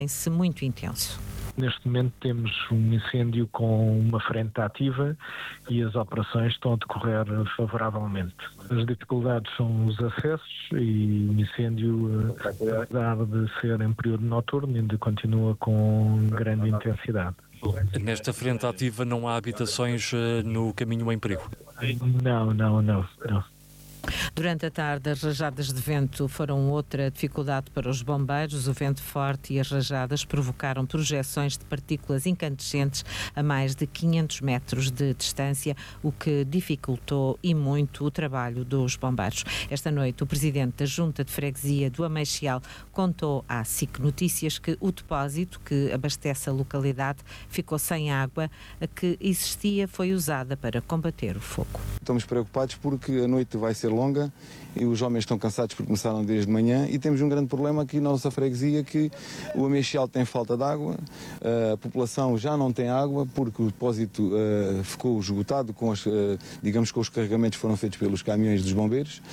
Tem-se muito intenso. Neste momento temos um incêndio com uma frente ativa e as operações estão a decorrer favoravelmente. As dificuldades são os acessos e o incêndio, apesar de ser em período noturno, ainda continua com grande intensidade. Nesta frente ativa não há habitações no caminho em perigo? Não. Durante a tarde, as rajadas de vento foram outra dificuldade para os bombeiros. O vento forte e as rajadas provocaram projeções de partículas incandescentes a mais de 500 metros de distância, o que dificultou e muito o trabalho dos bombeiros. Esta noite, o presidente da Junta de Freguesia do Ameixial contou à SIC Notícias que o depósito que abastece a localidade ficou sem água. A que existia foi usada para combater o fogo. Estamos preocupados porque a noite vai ser longa e os homens estão cansados porque começaram desde manhã e temos um grande problema aqui na nossa freguesia, que o Ameixial tem falta de água, a população já não tem água porque o depósito ficou esgotado, digamos que os carregamentos foram feitos pelos caminhões dos bombeiros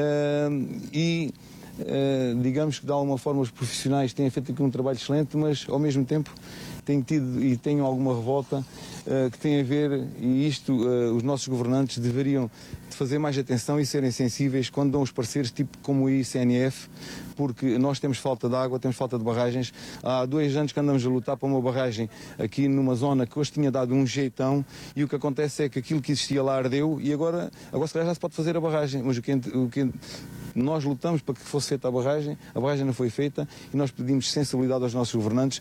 digamos que de alguma forma os profissionais têm feito aqui um trabalho excelente, mas ao mesmo tempo tenho alguma revolta que tem a ver, e isto os nossos governantes deveriam de fazer mais atenção e serem sensíveis quando dão os pareceres, tipo como o ICNF, porque nós temos falta de água, temos falta de barragens. Há 2 anos que andamos a lutar para uma barragem aqui numa zona que hoje tinha dado um jeitão, e o que acontece é que aquilo que existia lá ardeu e agora se calhar já se pode fazer a barragem, mas o que nós lutamos para que fosse feita a barragem não foi feita e nós pedimos sensibilidade aos nossos governantes.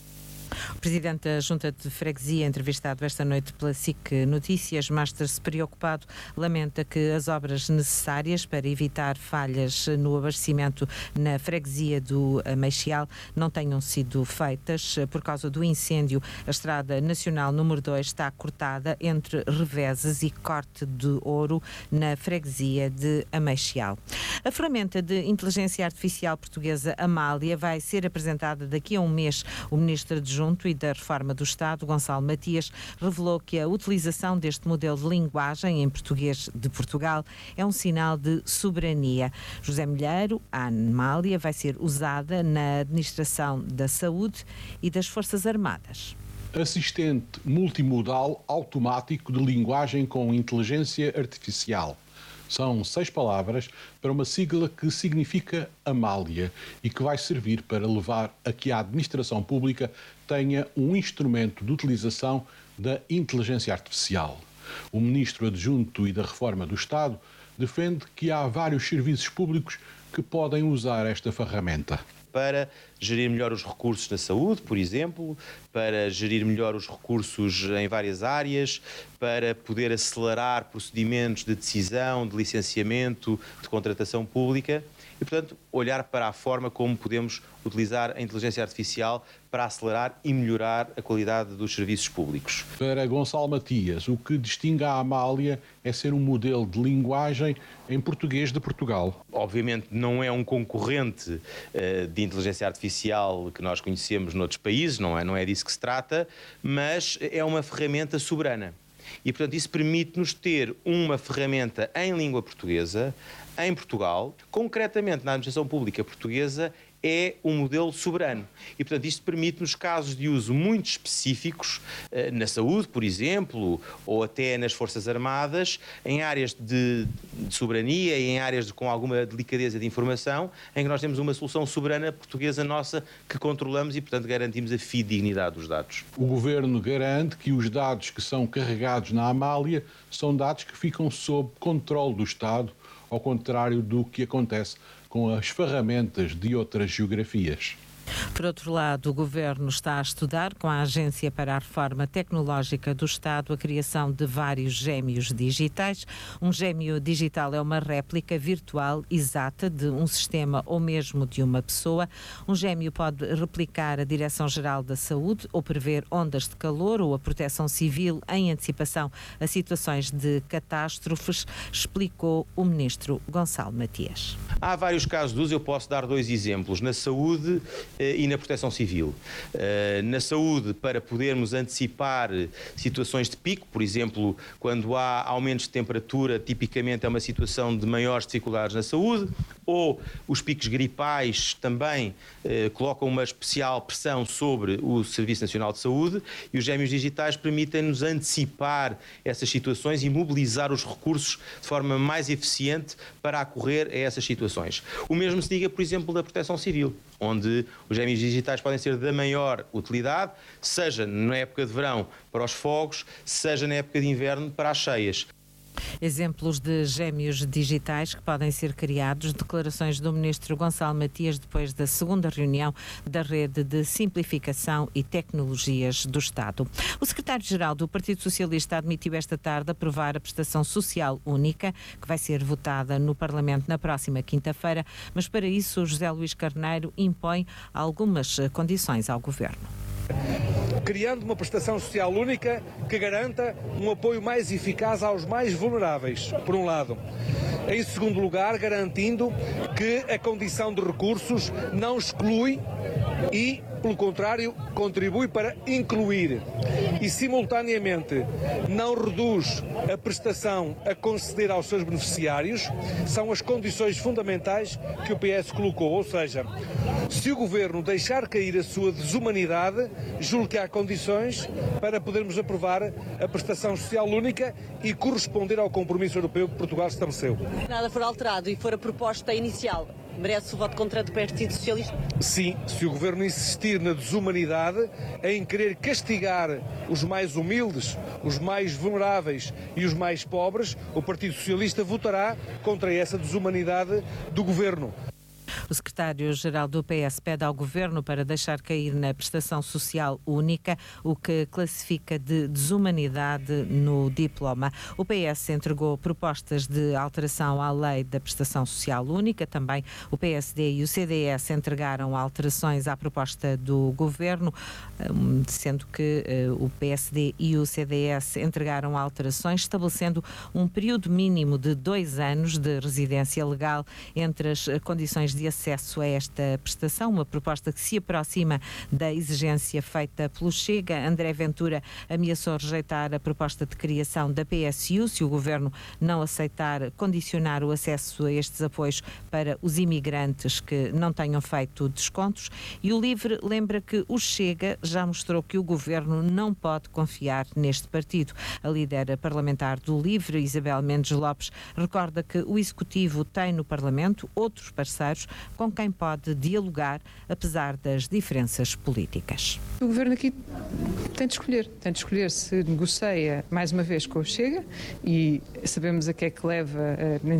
O presidente da Junta de Freguesia, entrevistado esta noite pela SIC Notícias, mostra-se preocupado, lamenta que as obras necessárias para evitar falhas no abastecimento na freguesia do Ameixial não tenham sido feitas. Por causa do incêndio, a Estrada Nacional número 2 está cortada entre Reveses e Corte de Ouro, na freguesia de Ameixial. A ferramenta de inteligência artificial portuguesa Amália vai ser apresentada daqui a um mês. O ministro adjunto e da Reforma do Estado, Gonçalo Matias, revelou que a utilização deste modelo de linguagem em português de Portugal é um sinal de soberania. José Milheiro, a Amália vai ser usada na administração da saúde e das Forças Armadas. Assistente multimodal automático de linguagem com inteligência artificial. São 6 palavras para uma sigla que significa Amália e que vai servir para levar a que a administração pública tenha um instrumento de utilização da inteligência artificial. O ministro adjunto e da Reforma do Estado defende que há vários serviços públicos que podem usar esta ferramenta. Para gerir melhor os recursos na saúde, por exemplo, para gerir melhor os recursos em várias áreas, para poder acelerar procedimentos de decisão, de licenciamento, de contratação pública e, portanto, olhar para a forma como podemos utilizar a inteligência artificial para acelerar e melhorar a qualidade dos serviços públicos. Para Gonçalo Matias, o que distingue a Amália é ser um modelo de linguagem em português de Portugal. Obviamente não é um concorrente de inteligência artificial que nós conhecemos noutros países, não é disso que se trata, mas é uma ferramenta soberana. E, portanto, isso permite-nos ter uma ferramenta em língua portuguesa, em Portugal, concretamente na administração pública portuguesa, é um modelo soberano. E, portanto, isto permite-nos casos de uso muito específicos, na saúde, por exemplo, ou até nas Forças Armadas, em áreas de soberania e em áreas com alguma delicadeza de informação, em que nós temos uma solução soberana portuguesa nossa que controlamos e, portanto, garantimos a fidedignidade dos dados. O Governo garante que os dados que são carregados na Amália são dados que ficam sob controle do Estado, ao contrário do que acontece com as ferramentas de outras geografias. Por outro lado, o Governo está a estudar com a Agência para a Reforma Tecnológica do Estado a criação de vários gêmeos digitais. Um gêmeo digital é uma réplica virtual exata de um sistema ou mesmo de uma pessoa. Um gêmeo pode replicar a Direção-Geral da Saúde ou prever ondas de calor ou a Proteção Civil em antecipação a situações de catástrofes, explicou o Ministro Gonçalo Matias. Há vários casos de uso, eu posso dar 2 exemplos. Na saúde e na proteção civil. Na saúde, para podermos antecipar situações de pico, por exemplo, quando há aumentos de temperatura, tipicamente é uma situação de maiores dificuldades na saúde, ou os picos gripais também colocam uma especial pressão sobre o Serviço Nacional de Saúde, e os gêmeos digitais permitem-nos antecipar essas situações e mobilizar os recursos de forma mais eficiente para acorrer a essas situações. O mesmo se diga, por exemplo, da Proteção Civil, onde os gêmeos digitais podem ser da maior utilidade, seja na época de verão para os fogos, seja na época de inverno para as cheias. Exemplos de gêmeos digitais que podem ser criados, declarações do Ministro Gonçalo Matias depois da segunda reunião da Rede de Simplificação e Tecnologias do Estado. O secretário-geral do Partido Socialista admitiu esta tarde aprovar a prestação social única, que vai ser votada no Parlamento na próxima quinta-feira, mas para isso José Luís Carneiro impõe algumas condições ao Governo. Criando uma prestação social única que garanta um apoio mais eficaz aos mais vulneráveis, por um lado. Em segundo lugar, garantindo que a condição de recursos não exclui e, pelo contrário, contribui para incluir e, simultaneamente, não reduz a prestação a conceder aos seus beneficiários. São as condições fundamentais que o PS colocou, ou seja, se o Governo deixar cair a sua desumanidade, julgo que há condições para podermos aprovar a prestação social única e corresponder ao compromisso europeu que Portugal estabeleceu. Se nada for alterado e for a proposta inicial, merece o voto contra do Partido Socialista? Sim, se o Governo insistir na desumanidade, em querer castigar os mais humildes, os mais vulneráveis e os mais pobres, o Partido Socialista votará contra essa desumanidade do Governo. O secretário-geral do PS pede ao Governo para deixar cair na prestação social única o que classifica de desumanidade no diploma. O PS entregou propostas de alteração à lei da prestação social única. Também o PSD e o CDS entregaram alterações à proposta do Governo, sendo que o PSD e o CDS entregaram alterações estabelecendo um período mínimo de 2 anos de residência legal entre as condições de acesso a esta prestação, uma proposta que se aproxima da exigência feita pelo Chega. André Ventura ameaçou rejeitar a proposta de criação da PSU se o Governo não aceitar condicionar o acesso a estes apoios para os imigrantes que não tenham feito descontos. E o LIVRE lembra que o Chega já mostrou que o Governo não pode confiar neste partido. A líder parlamentar do LIVRE, Isabel Mendes Lopes, recorda que o Executivo tem no Parlamento outros parceiros com quem pode dialogar, apesar das diferenças políticas. O Governo aqui tem de escolher se negocia mais uma vez com o Chega, e sabemos a que é que leva,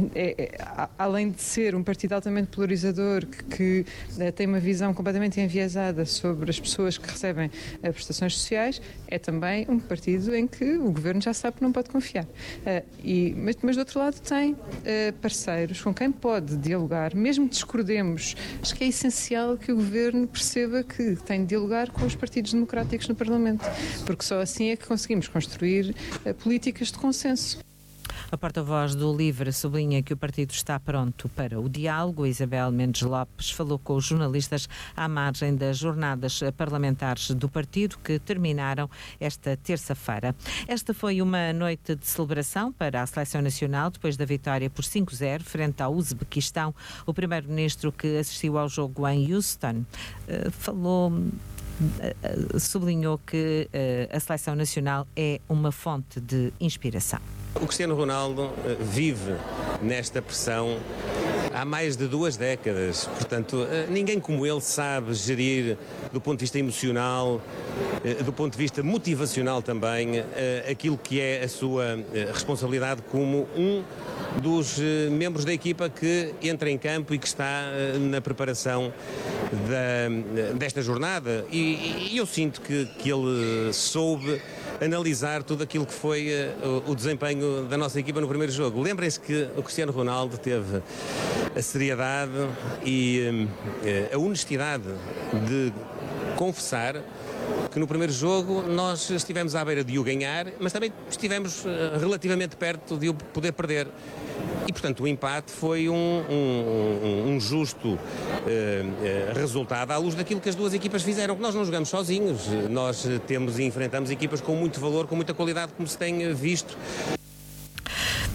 além de ser um partido altamente polarizador, que tem uma visão completamente enviesada sobre as pessoas que recebem prestações sociais, é também um partido em que o Governo já sabe que não pode confiar. Mas do outro lado tem parceiros com quem pode dialogar, mesmo que discordemos. Acho que é essencial que o Governo perceba que tem de dialogar com os partidos democráticos no Parlamento, porque só assim é que conseguimos construir políticas de consenso. A porta-voz do LIVRE sublinha que o partido está pronto para o diálogo. Isabel Mendes Lopes falou com os jornalistas à margem das jornadas parlamentares do partido que terminaram esta terça-feira. Esta foi uma noite de celebração para a Seleção Nacional depois da vitória por 5-0 frente ao Uzbequistão. O primeiro-ministro que assistiu ao jogo em Houston sublinhou que a Seleção Nacional é uma fonte de inspiração. O Cristiano Ronaldo vive nesta pressão há mais de 2 décadas, portanto, ninguém como ele sabe gerir do ponto de vista emocional, do ponto de vista motivacional também, aquilo que é a sua responsabilidade como um dos membros da equipa que entra em campo e que está na preparação desta jornada. E eu sinto que ele soube analisar tudo aquilo que foi o desempenho da nossa equipa no primeiro jogo. Lembrem-se que o Cristiano Ronaldo teve a seriedade e a honestidade de confessar que no primeiro jogo nós estivemos à beira de o ganhar, mas também estivemos relativamente perto de o poder perder. E, portanto, o empate foi um justo resultado à luz daquilo que as duas equipas fizeram, que nós não jogamos sozinhos. Nós temos e enfrentamos equipas com muito valor, com muita qualidade, como se tem visto.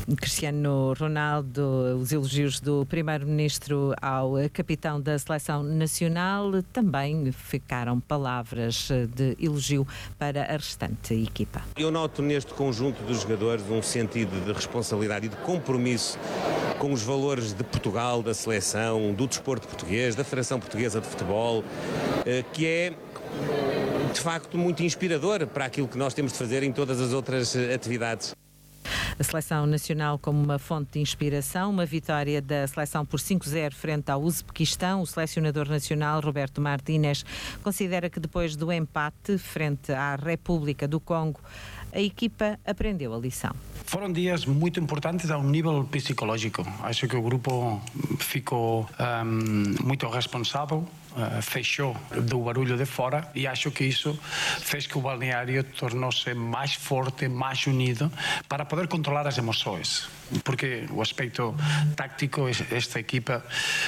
Cristiano Ronaldo, os elogios do primeiro-ministro ao capitão da seleção nacional, também ficaram palavras de elogio para a restante equipa. Eu noto neste conjunto dos jogadores um sentido de responsabilidade e de compromisso com os valores de Portugal, da seleção, do desporto português, da Federação Portuguesa de Futebol, que é de facto muito inspirador para aquilo que nós temos de fazer em todas as outras atividades. A seleção nacional como uma fonte de inspiração, uma vitória da seleção por 5-0 frente ao Uzbequistão. O selecionador nacional, Roberto Martínez, considera que depois do empate frente à República do Congo, a equipa aprendeu a lição. Foram dias muito importantes a um nível psicológico. Acho que o grupo ficou muito responsável, fechou do barulho de fora, e acho que isso fez que o balneário tornou-se mais forte, mais unido, para poder controlar as emoções. Porque o aspecto tático, esta equipa,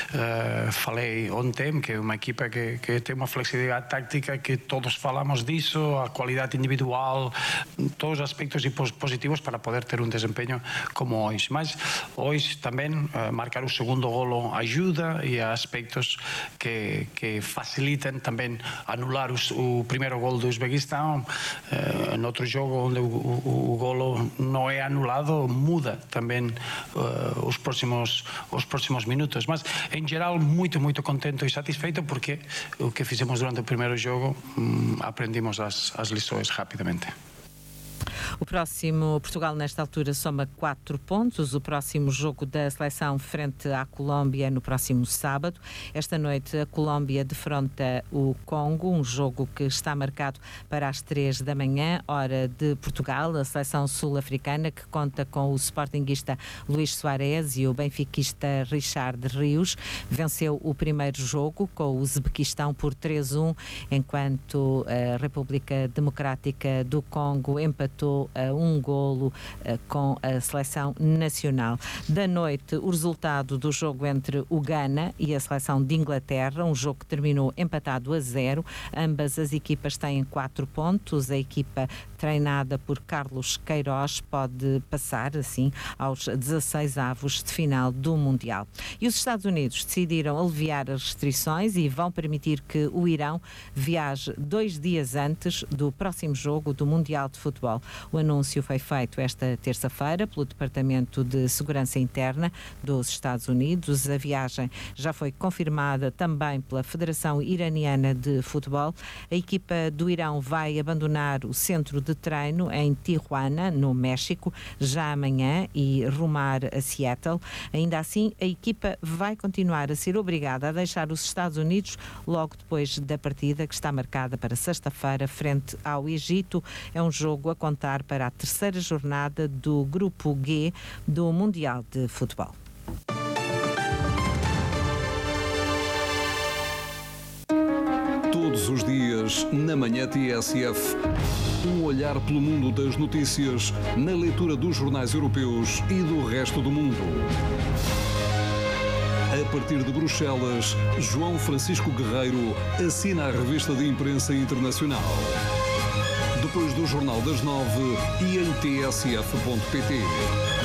falei ontem, que é uma equipa que tem uma flexibilidade tática, que todos falamos disso, a qualidade individual, todos os aspectos positivos para poder ter um desempenho como hoje. Mas hoje também marcar o segundo golo ajuda, e há aspectos que facilitam também anular o primeiro golo do Uzbequistão. No outro jogo, onde o golo não é anulado, muda também os próximos minutos. Mas em geral muito contente e satisfeito, porque o que fizemos durante o primeiro jogo aprendimos as lições rapidamente. O próximo, Portugal nesta altura soma 4 pontos. O próximo jogo da seleção frente à Colômbia é no próximo sábado. Esta noite a Colômbia defronta o Congo, um jogo que está marcado para as 3 da manhã, hora de Portugal. A seleção sul-africana, que conta com o sportinguista Luís Soares e o benfiquista Richard Rios, venceu o primeiro jogo com o Uzbequistão por 3-1, enquanto a República Democrática do Congo empatou a um golo com a seleção nacional. Da noite, o resultado do jogo entre o Ghana e a seleção de Inglaterra, um jogo que terminou empatado a 0. Ambas as equipas têm 4 pontos. A equipa treinada por Carlos Queiroz pode passar, assim, aos 16avos de final do Mundial. E os Estados Unidos decidiram aliviar as restrições e vão permitir que o Irão viaje 2 dias antes do próximo jogo do Mundial de Futebol. O anúncio foi feito esta terça-feira pelo Departamento de Segurança Interna dos Estados Unidos. A viagem já foi confirmada também pela Federação Iraniana de Futebol. A equipa do Irão vai abandonar o centro de treino em Tijuana, no México, já amanhã, e rumar a Seattle. Ainda assim, a equipa vai continuar a ser obrigada a deixar os Estados Unidos logo depois da partida, que está marcada para sexta-feira, frente ao Egito. É um jogo a contar para a terceira jornada do Grupo G do Mundial de Futebol. Todos os dias, na Manhã TSF, um olhar pelo mundo das notícias, na leitura dos jornais europeus e do resto do mundo. A partir de Bruxelas, João Francisco Guerreiro assina a revista de imprensa internacional. Depois do Jornal das 9 e em tsf.pt.